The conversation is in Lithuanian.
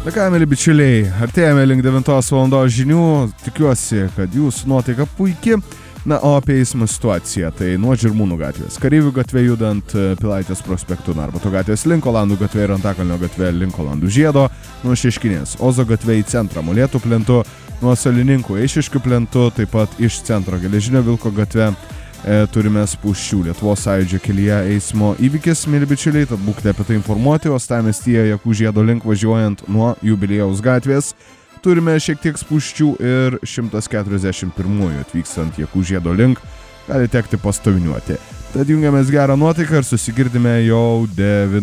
Na ką, mėly bičiuliai, artėjame link 9 valandos žinių, tikiuosi, kad jūsų nuotaika puiki. Na, o apie eismo situaciją, tai nuo Žirmūnų gatvės, Kareivių gatvė judant Pilaitės prospektu, Narbuto gatvės link Olandų gatvė ir Antakalnio gatvė link Olandų žiedo, nuo Šeškinės, Ozo gatvė į centrą, Molėtų plentu, nuo Salininkų Eišiškių plentu, taip pat iš centro Geležinio Vilko gatvė. Turime spūsčių Lietuvos sąjūdžio kelyje eismo įvykis, mėly bičiuliai, tad būkite apie tai informuoti. Uostamiestyje Jakų žiedo link važiuojant nuo Jubiliejaus gatvės turime šiek tiek spūsčių ir 141 atvykstant Jakų žiedo link gali tekti pastoviniuoti. Tad jungiamės gerą nuotaiką ir susigirdime jau 9.